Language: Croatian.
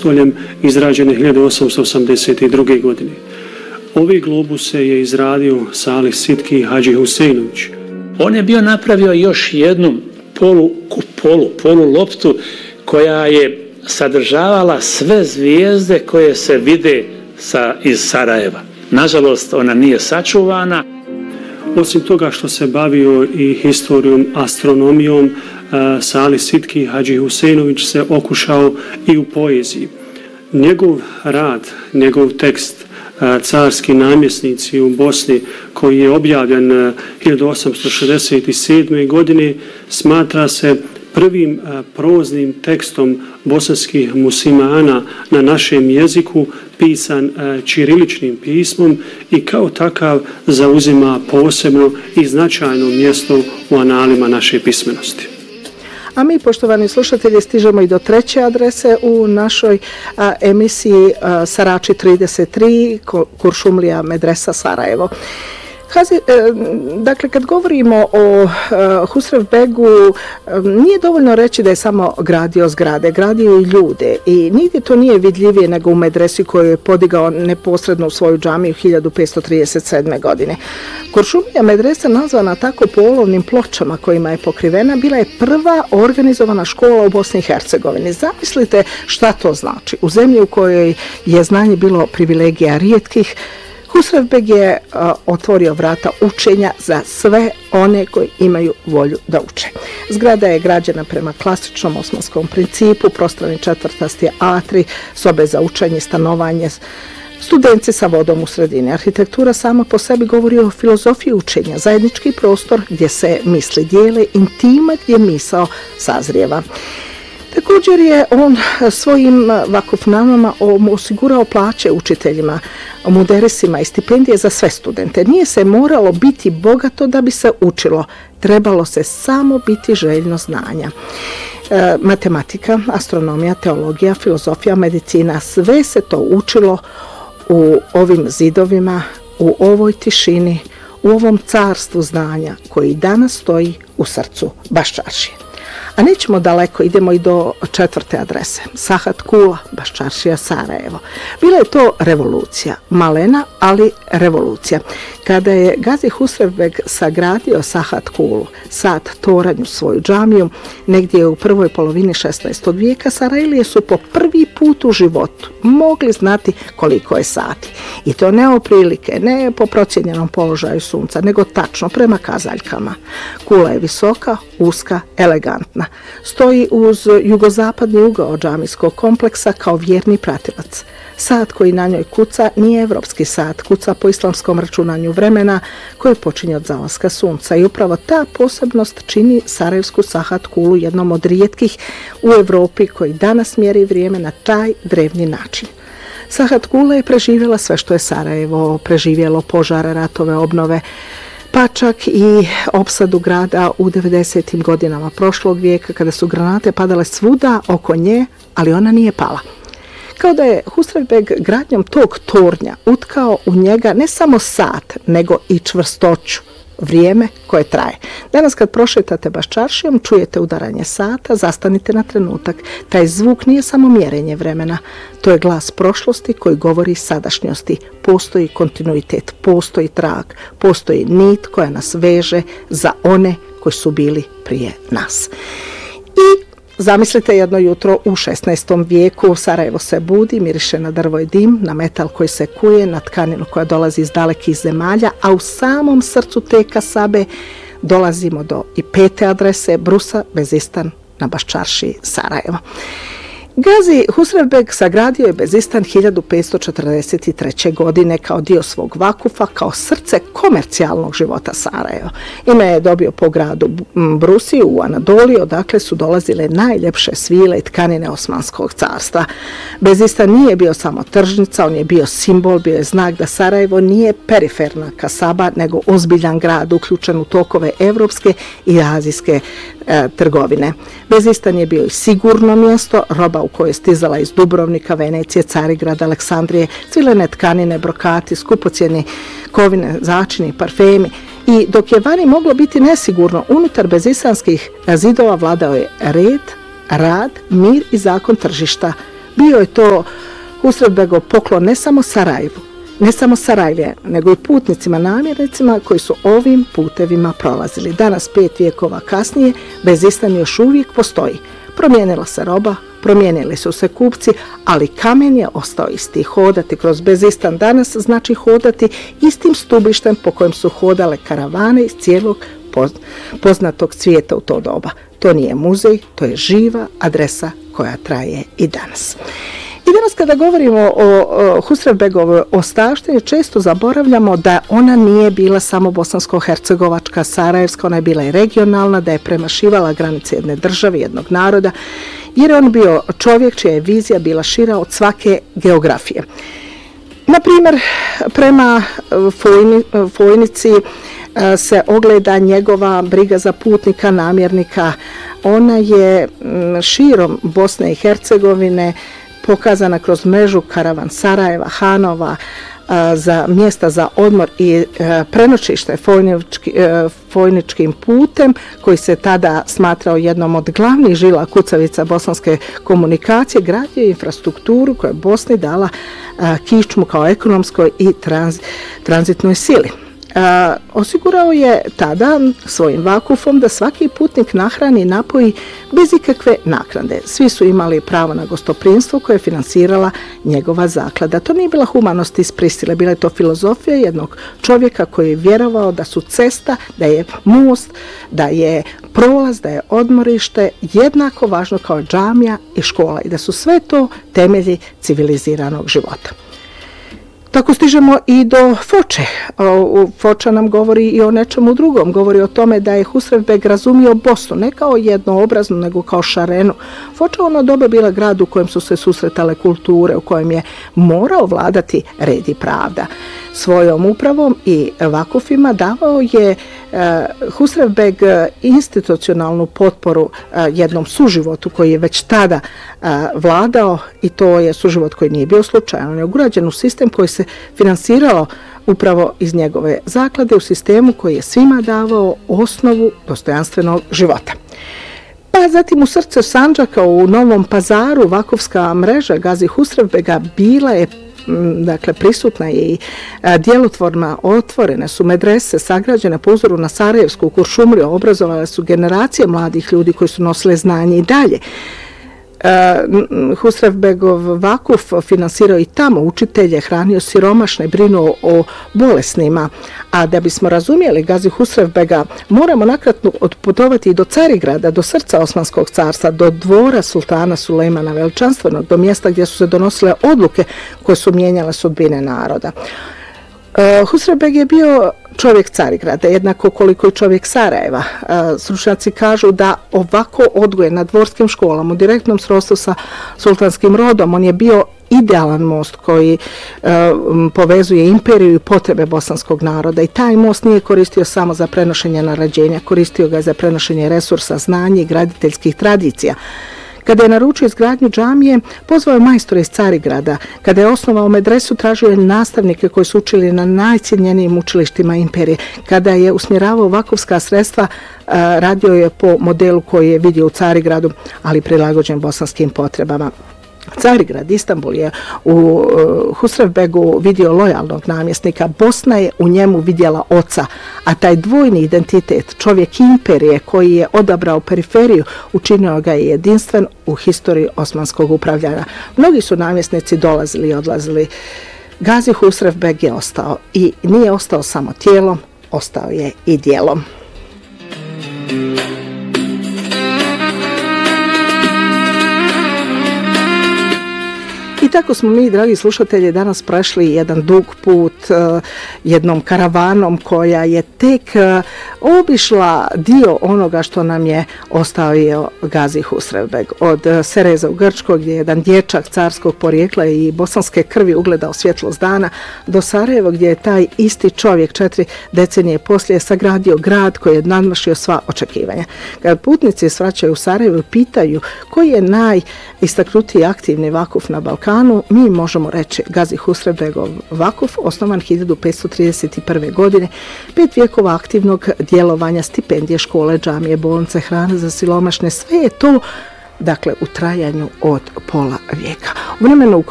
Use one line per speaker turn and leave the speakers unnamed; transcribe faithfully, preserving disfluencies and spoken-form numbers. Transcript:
postoljem izrađene hiljadu osamsto osamdeset druge. godine. Ove globuse je izradio Salih Sitki Hadži Huseinović.
On je bio napravio još jednu polu kupolu, polu loptu koja je sadržavala sve zvijezde koje se vide sa, iz Sarajeva. Nažalost, ona nije sačuvana.
Osim toga što se bavio i historijom, astronomijom, Salih Sitki Hadži Huseinović se okušao i u poeziji. Njegov rad, njegov tekst Carski namjesnici u Bosni, koji je objavljen hiljadu osamsto šezdeset sedme. godine, smatra se prvim proznim tekstom bosanskih muslimana na našem jeziku, pisan ćiriličnim pismom i kao takav zauzima posebno i značajno mjesto u analima naše pismenosti.
A mi, poštovani slušatelji, stižemo i do treće adrese u našoj a, emisiji a, Sarači trideset tri, Kuršumlija Medresa Sarajevo. Hazi, dakle, kad govorimo o Husrev Begu, nije dovoljno reći da je samo gradio zgrade, gradio i ljude i nigdje to nije vidljivije nego u medresi koju je podigao neposredno u svoju džamiju hiljadu petsto trideset sedme. godine. Kuršumlija Medresa, nazvana tako po olovnim pločama kojima je pokrivena, bila je prva organizovana škola u Bosni i Hercegovini. Zamislite šta to znači. U zemlji u kojoj je znanje bilo privilegija rijetkih, Husrev Beg je a, otvorio vrata učenja za sve one koji imaju volju da uče. Zgrada je građena prema klasičnom osmanskom principu, prostorni četvrtasti atri, sobe za učenje, stanovanje, studenti sa vodom u sredini. Arhitektura sama po sebi govori o filozofiji učenja, zajednički prostor gdje se misli dijele, intima gdje misao sazrijeva. Također je on svojim vakufnamama osigurao plaće učiteljima, muderisima i stipendije za sve studente. Nije se moralo biti bogato da bi se učilo, trebalo se samo biti željno znanja. E, matematika, astronomija, teologija, filozofija, medicina, sve se to učilo u ovim zidovima, u ovoj tišini, u ovom carstvu znanja koji danas stoji u srcu Baščaršije. A nećemo daleko, idemo i do četvrte adrese. Sahat Kula, Baščaršija, Sarajevo. Bila je to revolucija, malena, ali revolucija. Kada je Gazi Husrev Beg sagradio Sahat Kulu, Sat Toranju, svoju džamiju, negdje u prvoj polovini šesnaestog. vijeka, Sarajlije su po prvi put u životu mogli znati koliko je sati. I to ne o prilike, ne po procijenjenom položaju sunca, nego tačno prema kazaljkama. Kula je visoka, uska, elegantna. Stoji uz jugozapadni ugao džamijskog kompleksa kao vjerni pratilac. Sat koji na njoj kuca nije evropski sat, kuca po islamskom računanju vremena koje počinje od zalaska sunca i upravo ta posebnost čini sarajevsku Sahat Kulu jednom od rijetkih u Evropi koji danas mjeri vrijeme na taj drevni način. Sahat Kula je preživjela sve što je Sarajevo preživjelo, požare, ratove, obnove, pa čak i opsadu grada u devedesetim godinama prošlog vijeka kada su granate padale svuda oko nje, ali ona nije pala. Kao da je Husrev Beg gradnjom tog tornja utkao u njega ne samo sat, nego i čvrstoću, vrijeme koje traje. Danas kad prošetate Baščaršijom, čujete udaranje sata, zastanite na trenutak. Taj zvuk nije samo mjerenje vremena, to je glas prošlosti koji govori sadašnjosti. Postoji kontinuitet, postoji trag, postoji nit koja nas veže za one koji su bili prije nas. I zamislite jedno jutro u šesnaestom. vijeku, Sarajevo se budi, miriše na drvo i dim, na metal koji se kuje, na tkaninu koja dolazi iz dalekih zemalja, a u samom srcu te kasabe dolazimo do i pete adrese, Brusa Bezistan na Baščaršiji, Sarajevo. Gazi Husrev Beg sagradio je Bezistan hiljadu petsto četrdeset treće. godine kao dio svog vakufa, kao srce komercijalnog života Sarajeva. Ime je dobio po gradu Brusi u Anadoliji, odakle su dolazile najljepše svile i tkanine Osmanskog carstva. Bezistan nije bio samo tržnica, on je bio simbol, bio je znak da Sarajevo nije periferna kasaba, nego ozbiljan grad uključen u tokove evropske i azijske e, trgovine. Bezistan je bio i sigurno mjesto, roba u kojoj je stizala iz Dubrovnika, Venecije, Carigrada, Aleksandrije, cvilene tkanine, brokati, skupocjeni kovine, začini, parfemi. I dok je vani moglo biti nesigurno, unutar bezistanskih zidova vladao je red, rad, mir i zakon tržišta. Bio je to Husrevbegov poklon ne samo Sarajevu, ne samo Sarajlije, nego i putnicima, namjernicima koji su ovim putevima prolazili. Danas, pet vijekova kasnije, Bezistan još uvijek postoji. Promijenila se roba, promijenili su se kupci, ali kamen je ostao isti. Hodati kroz Bezistan danas znači hodati istim stubištem po kojem su hodale karavane iz cijelog poznatog svijeta u to doba. To nije muzej, to je živa adresa koja traje i danas. I danas kada govorimo o, o Husrevbegovoj ostavštini, često zaboravljamo da ona nije bila samo bosansko-hercegovačka, sarajevska, ona je bila i regionalna, da je premašivala granice jedne države, jednog naroda, jer je on bio čovjek čija je vizija bila šira od svake geografije. Na primjer, prema Fojni, Fojnici se ogleda njegova briga za putnika, namjernika. Ona je širom Bosne i Hercegovine pokazana kroz mrežu karavan Sarajeva, Hanova, za mjesta za odmor i prenoćište Fojnički, Fojničkim putem, koji se tada smatrao jednom od glavnih žila kucavica bosanske komunikacije, gradio infrastrukturu koja je Bosni dala kičmu kao ekonomskoj i tranz, tranzitnoj sili. A, osigurao je tada svojim vakufom da svaki putnik nahrani i napoji bez ikakve naknade. Svi su imali pravo na gostoprimstvo koje je finansirala njegova zaklada. To nije bila humanost iz prisile, bila je to filozofija jednog čovjeka koji je vjerovao da su cesta, da je most, da je prolaz, da je odmorište jednako važno kao džamija i škola i da su sve to temelji civiliziranog života. Tako stižemo i do Foče. Foča nam govori i o nečemu drugom. Govori o tome da je Husrevbeg razumio Bosnu ne kao jednoobraznu, nego kao šarenu. Foča ono doba bila grad u kojem su se susretale kulture, u kojem je morao vladati red i pravda. Svojom upravom i vakufima davao je Husrevbeg institucionalnu potporu jednom suživotu koji je već tada vladao, i to je suživot koji nije bio slučajan. On je ugrađen u sistem koji se finansiralo upravo iz njegove zaklade, u sistemu koji je svima davao osnovu dostojanstvenog života. Pa zatim u srcu Sandžaka u Novom Pazaru vakufska mreža Gazi Husrevbega bila je dakle prisutna je i djelotvorna, otvorene su medrese sagrađene po uzoru na Sarajevsku, Kuršumliju, obrazovale su generacije mladih ljudi koji su nosile znanje i dalje. Husrevbegov vakuf finansirao i tamo učitelje, hranio siromašne, brinuo o bolesnima. A da bismo razumjeli Gazi Husrevbega, moramo nakratko otputovati i do Carigrada, do srca Osmanskog carstva, do dvora sultana Sulejmana Veličanstvenog, do mjesta gdje su se donosile odluke koje su mijenjale sudbine naroda. Uh, Husrevbeg je bio čovjek Carigrada, jednako koliko i čovjek Sarajeva. Uh, stručnjaci kažu da ovako odgojen na dvorskim školama u direktnom srodstvu sa sultanskim rodom, on je bio idealan most koji uh, povezuje imperiju i potrebe bosanskog naroda, i taj most nije koristio samo za prenošenje naređenja, koristio ga za prenošenje resursa, znanja i graditeljskih tradicija. Kada je naručio izgradnju džamije, pozvao je majstore iz Carigrada. Kada je osnovao medresu, tražio je nastavnike koji su učili na najcijenjenijim učilištima imperije. Kada je usmjeravao vakufska sredstva, radio je po modelu koji je vidio u Carigradu, ali prilagođen bosanskim potrebama. Carigrad, Istanbul je u Husrevbegu vidio lojalnog namjesnika, Bosna je u njemu vidjela oca, a taj dvojni identitet, čovjek imperije koji je odabrao periferiju, učinio ga je jedinstven u historiji osmanskog upravljanja. Mnogi su namjesnici dolazili i odlazili. Gazi Husrevbeg je ostao, i nije ostao samo tijelom, ostao je i djelom. I tako smo mi, dragi slušatelji, danas prešli jedan dug put uh, jednom karavanom koja je tek uh, obišla dio onoga što nam je ostavio Gazi Husrevbeg. Od uh, Sereza u Grčkoj, gdje je jedan dječak carskog porijekla i bosanske krvi ugledao svjetlost dana, do Sarajeva, gdje je taj isti čovjek četiri decenije poslije sagradio grad koji je nadmašio sva očekivanja. Kad putnici svraćaju u Sarajevo, pitaju koji je najistaknutiji aktivni vakuf na Balkanu, mi možemo reći Gazi Husrevbegov vakuf, osnovan hiljadu petsto trideset prve. godine, pet vijekova aktivnog djelovanja, stipendije, škole, džamije, bolnice, hrane za siromašne, sve je to dakle u trajanju od pola vijeka. U vremenu u